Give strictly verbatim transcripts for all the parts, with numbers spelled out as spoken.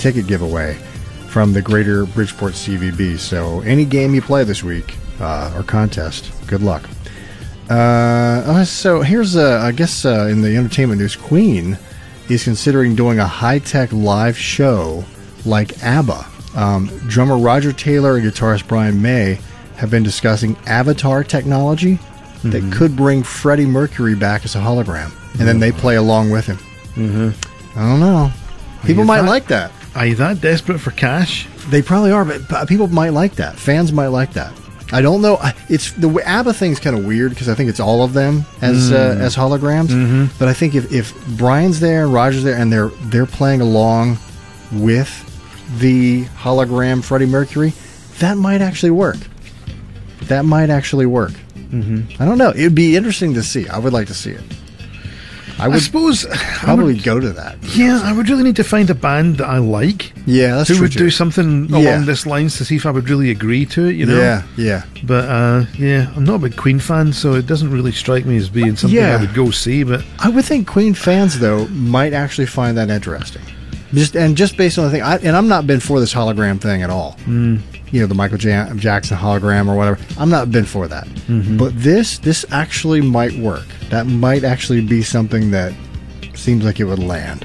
ticket giveaway from the Greater Bridgeport C V B. So any game you play this week uh, or contest, good luck. Uh, so here's, uh, I guess, uh, in the entertainment news, Queen is considering doing a high-tech live show like ABBA. Um, drummer Roger Taylor and guitarist Brian May have been discussing avatar technology mm-hmm. that could bring Freddie Mercury back as a hologram, and mm-hmm. then they play along with him. Mm-hmm. I don't know. People might that, like that. Are you that desperate for cash? They probably are, but people might like that. Fans might like that. I don't know. It's the ABBA thing's kind of weird because I think it's all of them as mm. uh, as holograms. Mm-hmm. But I think if, if Brian's there and Roger's there and they're they're playing along with the hologram Freddie Mercury, that might actually work. That might actually work. Mm-hmm. I don't know. It would be interesting to see. I would like to see it. I would I suppose probably I would, go to that. Yeah, I would really need to find a band that I like. Yeah, that's who true would too. do something along yeah. this lines to see if I would really agree to it. You know? Yeah, yeah. But uh, yeah, I'm not a big Queen fan, so it doesn't really strike me as being something yeah. I would go see. But I would think Queen fans though might actually find that interesting. Just and just based on the thing, I, and I'm not been for this hologram thing at all. Mm. You know, the Michael J- Jackson hologram or whatever. I'm not been for that. Mm-hmm. But this, this actually might work. That might actually be something that seems like it would land.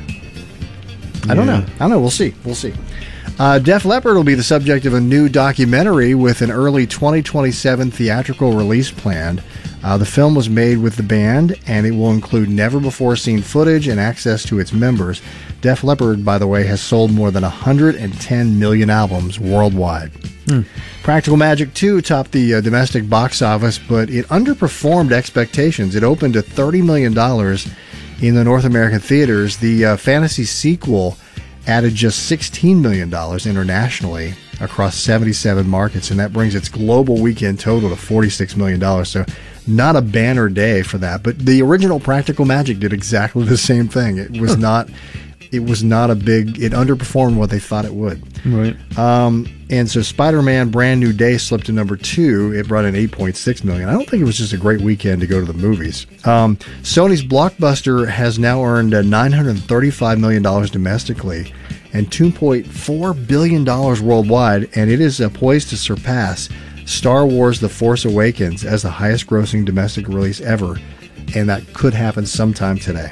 I don't yeah. know. I don't know. We'll see. We'll see. Uh, Def Leppard will be the subject of a new documentary with an early twenty twenty-seven theatrical release planned. Uh, the film was made with the band, and it will include never-before-seen footage and access to its members. Def Leppard, by the way, has sold more than one hundred ten million albums worldwide. Hmm. Practical Magic two topped the uh, domestic box office, but it underperformed expectations. It opened to thirty million dollars in the North American theaters. The uh, fantasy sequel added just sixteen million dollars internationally across seventy-seven markets, and that brings its global weekend total to forty-six million dollars. So not a banner day for that, but the original Practical Magic did exactly the same thing. It was not it was not a big, it underperformed what they thought it would. Right. Um, and so Spider-Man Brand New Day slipped to number two. It brought in eight point six million dollars. I don't think it was just a great weekend to go to the movies. Um, Sony's Blockbuster has now earned uh, nine hundred thirty-five million dollars domestically and two point four billion dollars worldwide, and it is uh, poised to surpass Star Wars The Force Awakens as the highest grossing domestic release ever, and that could happen sometime today.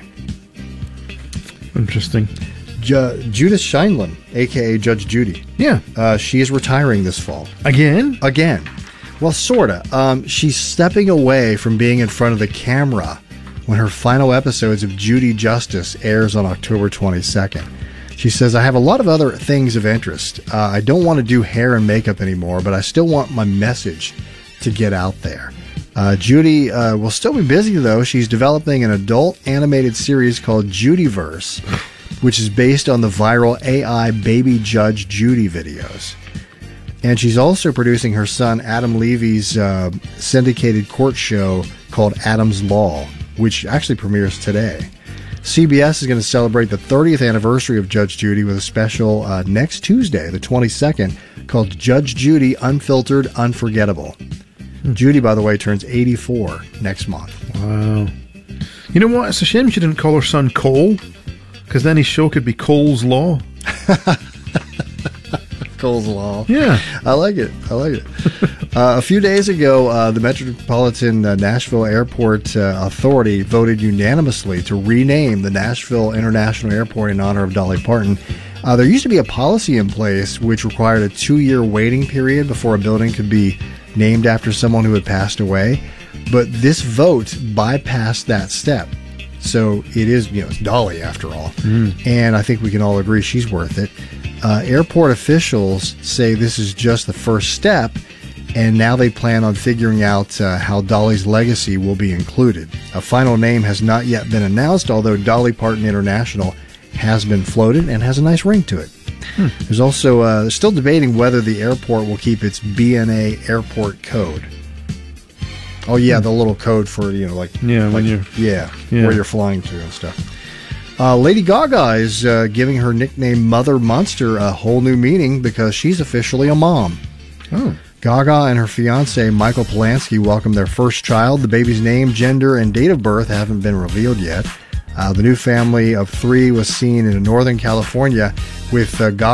Interesting. Ju- Judith Sheindlin, a k a. Judge Judy. Yeah. Uh, she is retiring this fall. Again? Again. Well, sort of. Um, she's stepping away from being in front of the camera when her final episodes of Judy Justice airs on October twenty-second. She says, I have a lot of other things of interest. Uh, I don't want to do hair and makeup anymore, but I still want my message to get out there. Uh, Judy uh, will still be busy, though. She's developing an adult animated series called Judyverse, which is based on the viral A I Baby Judge Judy videos. And she's also producing her son Adam Levy's uh, syndicated court show called Adam's Law, which actually premieres today. C B S is going to celebrate the thirtieth anniversary of Judge Judy with a special uh, next Tuesday, the twenty-second, called Judge Judy Unfiltered Unforgettable. Hmm. Judy, by the way, turns eighty-four next month. Wow. You know what? It's a shame she didn't call her son Cole, because then his show could be Cole's Law. Cole's Law. Yeah. I like it. I like it. uh, a few days ago, uh, the Metropolitan uh, Nashville Airport uh, Authority voted unanimously to rename the Nashville International Airport in honor of Dolly Parton. Uh, there used to be a policy in place which required a two-year waiting period before a building could be named after someone who had passed away. But this vote bypassed that step. So it is, you know, it's Dolly after all. Mm. And I think we can all agree she's worth it. Uh, airport officials say this is just the first step, and now they plan on figuring out uh, how Dolly's legacy will be included. A final name has not yet been announced, although Dolly Parton International has been floated and has a nice ring to it. Hmm. There's also uh, they're still debating whether the airport will keep its B N A airport code. Oh yeah, hmm. the little code for, you know, like yeah, like, when you're yeah, yeah, where you're flying to and stuff. Uh, Lady Gaga is uh, giving her nickname Mother Monster a whole new meaning because she's officially a mom. Oh. Gaga and her fiancé Michael Polanski welcomed their first child. The baby's name, gender, and date of birth haven't been revealed yet. Uh, the new family of three was seen in Northern California with uh, Gaga